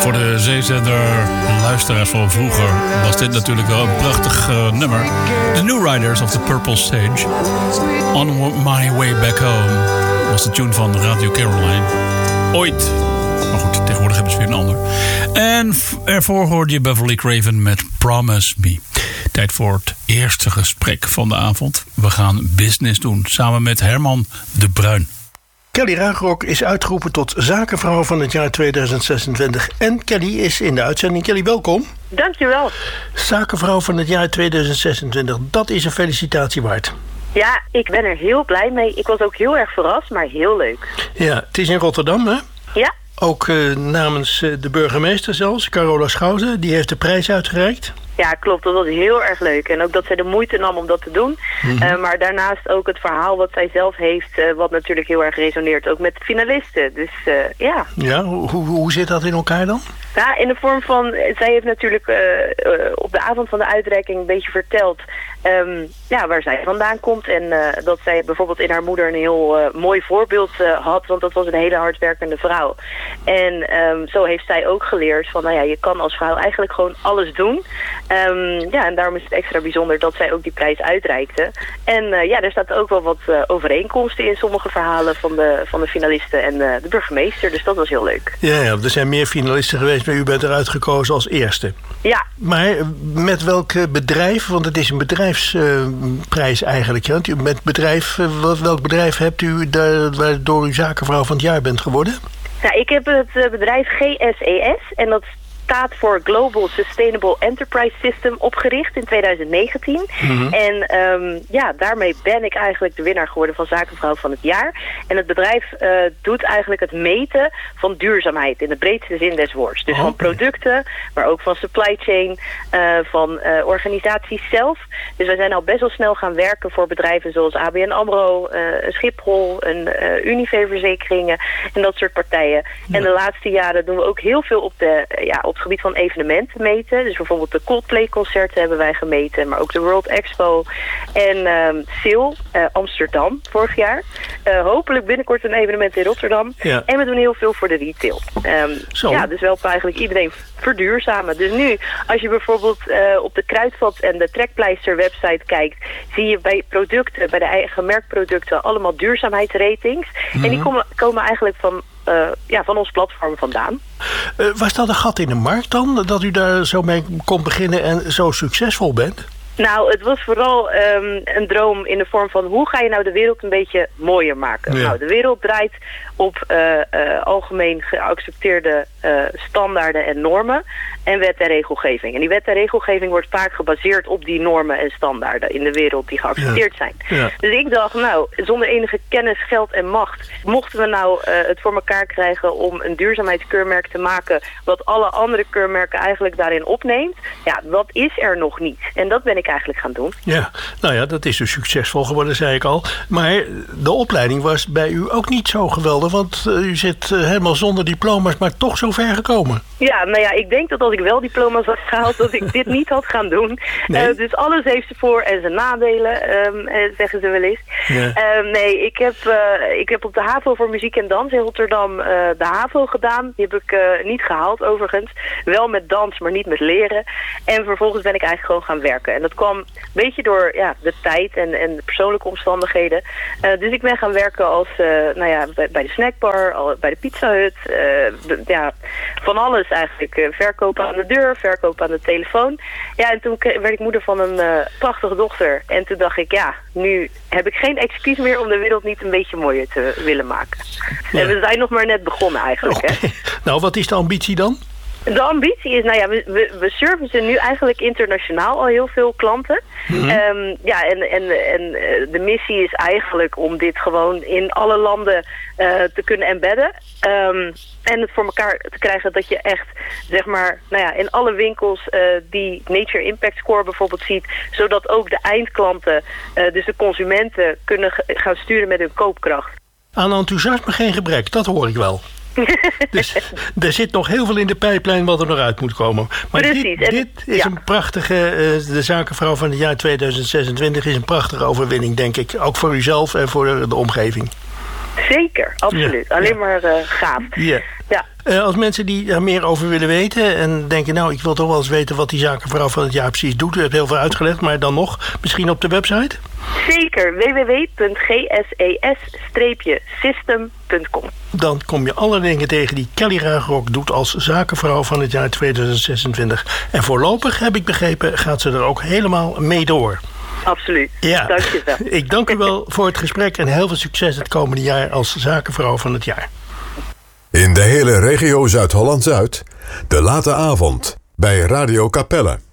Voor de zeezender luisteraars van vroeger was dit natuurlijk wel een prachtig nummer. The New Riders of the Purple Sage. On My Way Back Home was de tune van Radio Caroline. Ooit. Maar goed, tegenwoordig hebben ze weer een ander. En ervoor hoorde je Beverly Craven met Promise Me. Tijd voor het eerste gesprek van de avond. We gaan business doen samen met Herman de Bruin. Kelly Ruigrok is uitgeroepen tot zakenvrouw van het jaar 2026. En Kelly is in de uitzending. Kelly, welkom. Dankjewel. Zakenvrouw van het jaar 2026. Dat is een felicitatie waard. Ja, ik ben er heel blij mee. Ik was ook heel erg verrast, maar heel leuk. Ja, het is in Rotterdam, hè? Ja. Ook namens de burgemeester zelfs, Carola Schouten. Die heeft de prijs uitgereikt. Ja, klopt. Dat was heel erg leuk. En ook dat zij de moeite nam om dat te doen. Mm-hmm. Maar daarnaast ook het verhaal wat zij zelf heeft, wat natuurlijk heel erg resoneert. Ook met de finalisten. Dus ja. Ja, hoe zit dat in elkaar dan? Ja, in de vorm van, zij heeft natuurlijk op de avond van de uitreiking een beetje verteld waar zij vandaan komt. En dat zij bijvoorbeeld in haar moeder een heel mooi voorbeeld had. Want dat was een hele hardwerkende vrouw. En zo heeft zij ook geleerd van, je kan als vrouw eigenlijk gewoon alles doen. En daarom is het extra bijzonder dat zij ook die prijs uitreikte. En er staat ook wel wat overeenkomsten in sommige verhalen van de finalisten en de burgemeester. Dus dat was heel leuk. Ja, er zijn meer finalisten geweest, maar u bent eruit gekozen als eerste. Ja. Maar met welk bedrijf, want het is een bedrijfsprijs eigenlijk. Ja? Welk bedrijf hebt u waardoor u zakenvrouw van het jaar bent geworden? Nou, ik heb het bedrijf GSES en dat staat voor Global Sustainable Enterprise System opgericht in 2019. Mm-hmm. En daarmee ben ik eigenlijk de winnaar geworden van Zakenvrouw van het jaar. En het bedrijf doet eigenlijk het meten van duurzaamheid in de breedste zin des woords. Dus van producten, maar ook van supply chain, van organisaties zelf. Dus wij zijn al best wel snel gaan werken voor bedrijven zoals ABN AMRO, Schiphol, Unive-verzekeringen en dat soort partijen. Ja. En de laatste jaren doen we ook heel veel op het gebied van evenementen meten. Dus bijvoorbeeld de Coldplay-concerten hebben wij gemeten, maar ook de World Expo en SAIL Amsterdam vorig jaar. Hopelijk binnenkort een evenement in Rotterdam. Ja. En we doen heel veel voor de retail. Dus we helpen eigenlijk iedereen verduurzamen. Dus nu, als je bijvoorbeeld op de Kruidvat en de Trekpleister website kijkt, zie je bij producten, bij de eigen merkproducten, allemaal duurzaamheidsratings. Mm-hmm. En die komen eigenlijk van ons platform vandaan. Was dat een gat in de markt dan? Dat u daar zo mee kon beginnen en zo succesvol bent? Nou, het was vooral een droom in de vorm van hoe ga je nou de wereld een beetje mooier maken? Ja. Nou, de wereld draait op algemeen geaccepteerde standaarden en normen en wet en regelgeving. En die wet en regelgeving wordt vaak gebaseerd op die normen en standaarden in de wereld die geaccepteerd zijn. Ja. Dus ik dacht, zonder enige kennis, geld en macht, mochten we nou het voor elkaar krijgen om een duurzaamheidskeurmerk te maken wat alle andere keurmerken eigenlijk daarin opneemt, dat is er nog niet. En dat ben ik eigenlijk gaan doen. Ja, dat is dus succesvol geworden, zei ik al. Maar de opleiding was bij u ook niet zo geweldig, want u zit helemaal zonder diploma's, maar toch zo ver gekomen. Ja, ik denk dat als ik wel diploma's had gehaald, dat ik dit niet had gaan doen. Nee? Dus alles heeft zijn voor- en zijn nadelen, zeggen ze wel eens. Ja. Ik heb op de HAVO voor muziek en dans in Rotterdam de HAVO gedaan. Die heb ik niet gehaald overigens. Wel met dans, maar niet met leren. En vervolgens ben ik eigenlijk gewoon gaan werken. En dat kwam een beetje door de tijd en de persoonlijke omstandigheden. Dus ik ben gaan werken als bij de snackbar, bij de Pizza Hut. Van alles eigenlijk. Verkopen aan de deur, verkopen aan de telefoon. Ja, en toen werd ik moeder van een prachtige dochter. En toen dacht ik, nu heb ik geen excuus meer om de wereld niet een beetje mooier te willen maken. Ja. En we zijn nog maar net begonnen eigenlijk. Okay. Hè? Nou, wat is de ambitie dan? De ambitie is, we servicen nu eigenlijk internationaal al heel veel klanten. Mm-hmm. En de missie is eigenlijk om dit gewoon in alle landen te kunnen embedden. En het voor elkaar te krijgen dat je echt, in alle winkels die Nature Impact Score bijvoorbeeld ziet, zodat ook de eindklanten, dus de consumenten, kunnen gaan sturen met hun koopkracht. Aan enthousiasme geen gebrek, dat hoor ik wel. Dus er zit nog heel veel in de pijplijn wat er nog uit moet komen. Maar dit is een prachtige, de zakenvrouw van het jaar 2026 is een prachtige overwinning, denk ik. Ook voor uzelf en voor de omgeving. Zeker, absoluut. Ja, alleen maar gaaf. Ja. Ja. Als mensen die er meer over willen weten en denken, nou, ik wil toch wel eens weten wat die zakenvrouw van het jaar precies doet. U hebt heel veel uitgelegd, maar dan nog, misschien op de website? Zeker, www.gses-system.com. Dan kom je alle dingen tegen die Kelly Ruigrok doet als zakenvrouw van het jaar 2026. En voorlopig, heb ik begrepen, gaat ze er ook helemaal mee door. Absoluut, ja. Dank je wel. Ik dank u wel voor het gesprek en heel veel succes het komende jaar als zakenvrouw van het jaar. In de hele regio Zuid-Holland-Zuid, de late avond bij Radio Capelle.